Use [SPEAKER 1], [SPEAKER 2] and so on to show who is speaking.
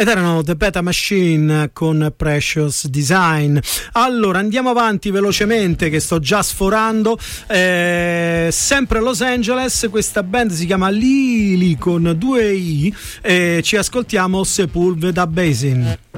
[SPEAKER 1] Ed erano The Beta Machine con Precious Design. Allora andiamo avanti velocemente che sto già sforando. Sempre a Los Angeles, questa band si chiama Lily con 2 I, ci ascoltiamo Sepulveda Basin.